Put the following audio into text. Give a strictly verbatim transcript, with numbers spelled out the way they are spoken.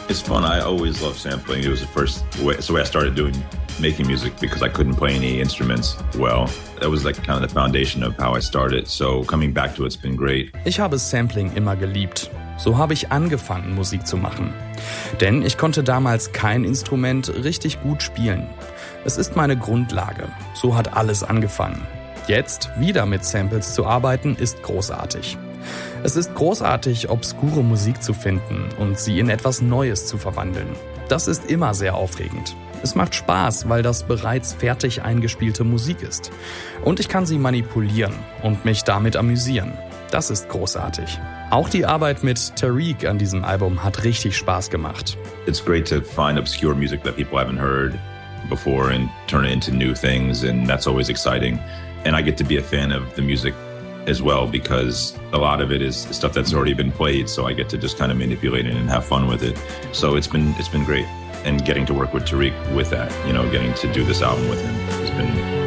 It's fun. I always loved sampling. It was the first way, it's the way I started doing making music because I couldn't play any instruments well. That was like kind of the foundation of how I started. So coming back to it's been great. Ich habe Sampling immer geliebt. So habe ich angefangen, Musik zu machen. Denn ich konnte damals kein Instrument richtig gut spielen. Es ist meine Grundlage. So hat alles angefangen. Jetzt wieder mit Samples zu arbeiten, ist großartig. Es ist großartig, obskure Musik zu finden und sie in etwas Neues zu verwandeln. Das ist immer sehr aufregend. Es macht Spaß, weil das bereits fertig eingespielte Musik ist. Und ich kann sie manipulieren und mich damit amüsieren. Das ist großartig. Auch die Arbeit mit Tariq an diesem Album hat richtig Spaß gemacht. It's great to find obscure music that people haven't heard before and turn it into new things, and that's always exciting. And I get to be a fan of the music as well because a lot of it is stuff that's already been played, so I get to just kind of manipulate it and have fun with it. So it's been it's been great, and getting to work with Tariq with that, you know, getting to do this album with him has been